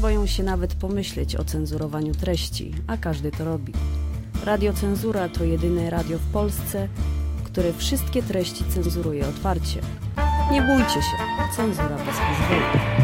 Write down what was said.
boją się nawet pomyśleć o cenzurowaniu treści, a każdy to robi. Radio Cenzura to jedyne radio w Polsce, które wszystkie treści cenzuruje otwarcie. Nie bójcie się, cenzura bez pozwolenia.